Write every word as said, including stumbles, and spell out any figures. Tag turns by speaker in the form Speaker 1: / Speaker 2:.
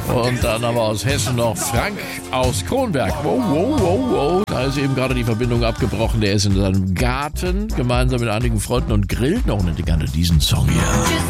Speaker 1: Und dann aber aus Hessen noch Frank aus Kronberg. Wow, wow, wow, wow. Da ist eben gerade die Verbindung abgebrochen. Der ist in seinem Garten gemeinsam mit einigen Freunden und grillt noch. Und hätte gerne diesen Song hier.